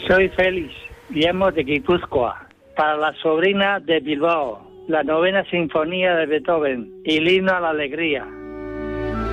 Soy Félix, llamo de Guipúzcoa. Para la sobrina de Bilbao, la 9ª sinfonía de Beethoven y el himno a la alegría.